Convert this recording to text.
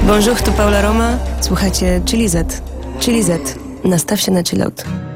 Bonjour, tu Paula Roma. Słuchajcie Chili Z. Chili Z. Nastaw się na chillout.